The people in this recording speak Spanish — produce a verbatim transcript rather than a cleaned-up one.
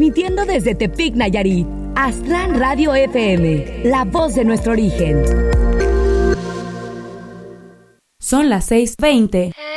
transmitiendo desde Tepic, Nayarit. Aztlán Radio F M, la voz de nuestro origen. Son las seis veinte.